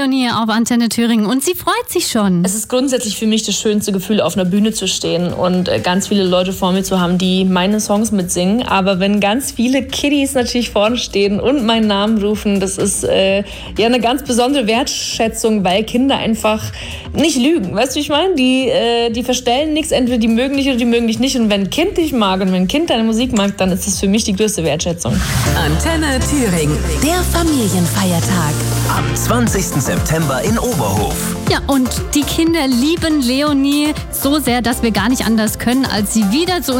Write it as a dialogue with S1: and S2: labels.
S1: Leonie auf Antenne Thüringen und sie freut sich schon.
S2: Es ist grundsätzlich für mich das schönste Gefühl, auf einer Bühne zu stehen und ganz viele Leute vor mir zu haben, die meine Songs mitsingen. Aber wenn ganz viele Kiddies natürlich vorne stehen und meinen Namen rufen, das ist ja eine ganz besondere Wertschätzung, weil Kinder einfach nicht lügen. Weißt du, wie ich meine? Die verstellen nichts, entweder die mögen dich oder die mögen dich nicht. Und wenn ein Kind dich mag und wenn ein Kind deine Musik mag, dann ist das für mich die größte Wertschätzung.
S3: Antenne Thüringen, der Familienfeiertag.
S4: Am 20. September in Oberhof.
S1: Ja, und die Kinder lieben Leonie so sehr, dass wir gar nicht anders können, als sie wieder zu